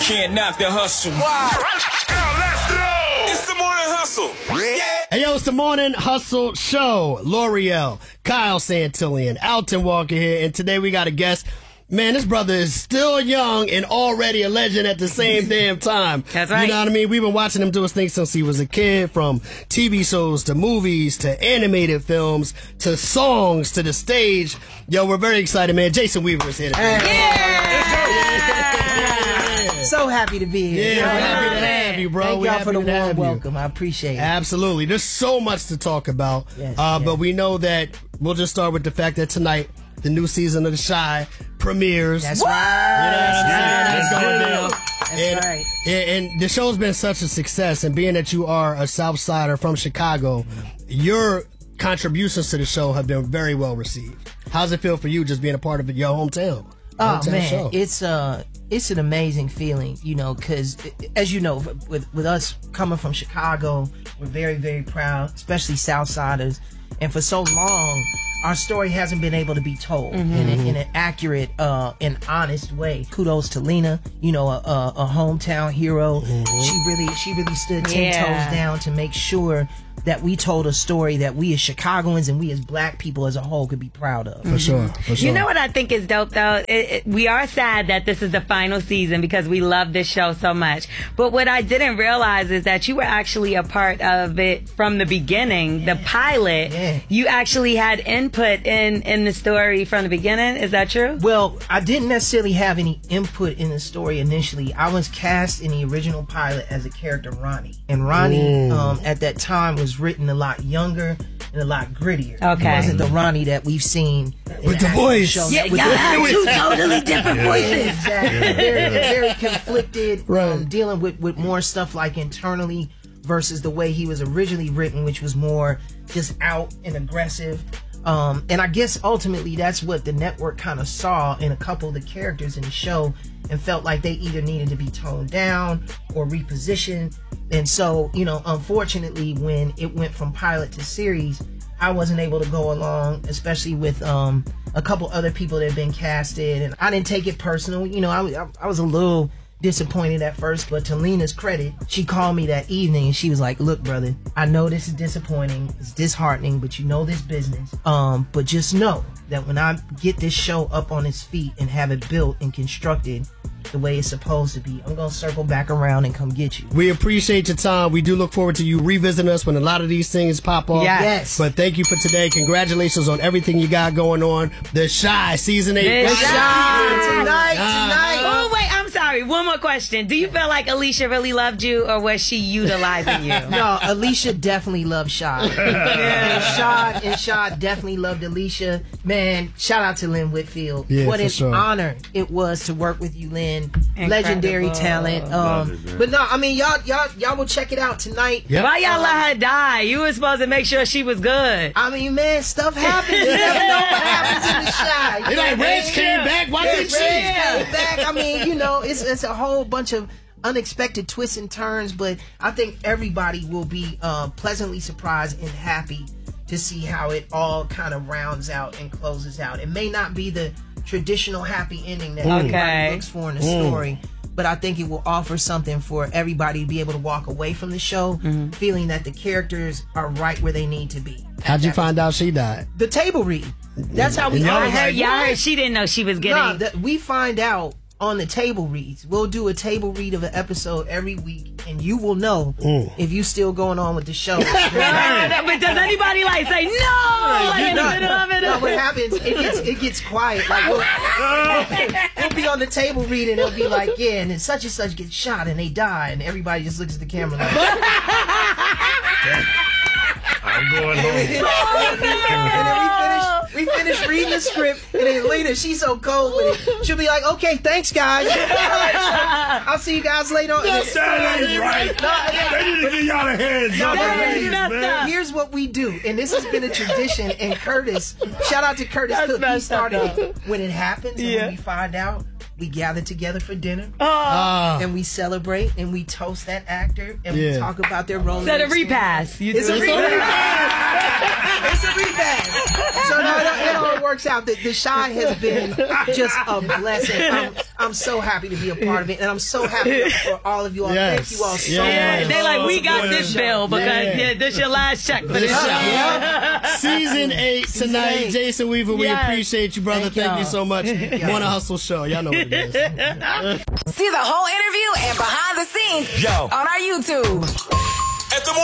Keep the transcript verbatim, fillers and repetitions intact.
can't knock the hustle. Wow. Let's go. It's the Morning Hustle. Yeah. Hey, yo, it's the Morning Hustle Show. L'Oreal, Kyle Santillian, Alton Walker here, and today we got a guest. Man, this brother is still young and already a legend at the same damn time. That's right. You know what I mean? We've been watching him do his thing since he was a kid, from T V shows to movies to animated films to songs to the stage. Yo, we're very excited, man. Jason Weaver is here today. Yeah. So happy to be here. Yeah, we're happy to have you, bro. Thank We're y'all happy for the to have warm you. welcome. I appreciate it. Absolutely. There's so much to talk about. Yes, uh, yes. But we know that we'll just start with the fact that tonight, the new season of The Chi premieres. That's You know right. what I'm saying? That's going down. That's and, right. And, and the show's been such a success, and being that you are a South Sider from Chicago, your contributions to the show have been very well received. How's it feel for you just being a part of your hometown? Oh hometown man, show? it's uh, it's an amazing feeling, you know, because as you know, with with us coming from Chicago, we're very very proud, especially Southsiders, and for so long, our story hasn't been able to be told Mm-hmm. in, a, in an accurate uh, and honest way. Kudos to Lena, you know, a, a, a hometown hero. Mm-hmm. She really she really stood ten Yeah. toes down to make sure that we told a story that we as Chicagoans and we as Black people as a whole could be proud of. For sure, for sure. You know what I think is dope, though? It, it, we are sad that this is the final season because we love this show so much. But what I didn't realize is that you were actually a part of it from the beginning. The pilot, Yeah. you actually had input in, in the story from the beginning. Is that true? Well, I didn't necessarily have any input in the story initially. I was cast in the original pilot as a character, Ronnie. And Ronnie, um, at that time, was written a lot younger and a lot grittier. Okay. It wasn't the Ronnie that we've seen in With the actual voice. show. Yeah, With y'all the have voice. two totally different voices. Exactly. Very, very conflicted. Right. Um, dealing with, with more stuff like internally versus the way he was originally written, which was more just out and aggressive. Um, and I guess ultimately that's what the network kind of saw in a couple of the characters in the show and felt like they either needed to be toned down or repositioned. And so, you know, unfortunately, when it went from pilot to series, I wasn't able to go along, especially with um, a couple other people that had been casted. And I didn't take it personal. You know, I, I, I was a little disappointed at first, but to Lena's credit, she called me that evening and she was like, look, brother, I know this is disappointing, it's disheartening, but you know this business. Um, but just know that when I get this show up on its feet and have it built and constructed the way it's supposed to be, I'm gonna circle back around and come get you. We appreciate your time. We do look forward to you revisiting us when a lot of these things pop off. Yes. Yes. But thank you for today. Congratulations on everything you got going on. The Chi season eight. The What's Chi. up? Tonight, Ah. tonight. Oh, wait, I'm sorry. One more question. Do you feel like Alicia really loved you, or was she utilizing you? No, Alicia definitely loved Shad. And Shad and Shad definitely loved Alicia. Man, shout out to Lynn Whitfield. Yeah, what for an sure. honor it was to work with you, Lynn. Incredible. Legendary talent. Um, but no, I mean y'all, y'all, y'all will check it out tonight. Yep. Why y'all let her die? You were supposed to make sure she was good. I mean, man, stuff happens. You never know what happens in the Chi. They like, Reg came back. Why did Reg she? came back. I mean, you know, it's it's a whole bunch of unexpected twists and turns, but I think everybody will be uh, pleasantly surprised and happy to see how it all kind of rounds out and closes out. It may not be the traditional happy ending that everybody Okay. looks for in a story, but I think it will offer something for everybody to be able to walk away from the show feeling that the characters are right where they need to be. How'd you find out she died? The table read. That's how we And y'all all was I heard, like, yeah, I what? heard she didn't know she was getting. Nah, that we find out on the table reads. We'll do a table read of an episode every week, and you will know if you still going on with the show. Ah, but does anybody like say no? Like in the middle of it? No, what happens? It gets it gets quiet. Like we'll, we'll be on the table read, and it'll be like, yeah, and then such and such gets shot, and they die, and everybody just looks at the camera like. I'm going home. And then we finish, we finish reading the script, and then later she's so cold with it, she'll be like, "Okay, thanks, guys. I'll see you guys later." on. That ain't right. They need to give y'all a heads up. That is man. messed up. Here's what we do, and this has been a tradition. And Curtis, shout out to Curtis That's Cook. He messed up, started it. When it happens, and Yeah. when we find out, we gather together for dinner, Ah. and we celebrate, and we toast that actor, and Yeah. we talk about their role. Instead of repass. You It's a do- repass. It's a repass. So no, it, it all works out. The, the Shy has been just a blessing. I'm, I'm so happy to be a part of it, and I'm so happy for all of you all. Yes. Thank you all so Yes. much. They like, we got Oh, this yeah. bill because Yeah. yeah, this your last check for this This show. show. Season eight Season tonight. eight. Jason Weaver, we Yes. appreciate you, brother. Thank Thank, y'all. you so much. Wanna Hustle Show. Y'all know what it is. See the whole interview and behind the scenes Yo. on our YouTube. At the morning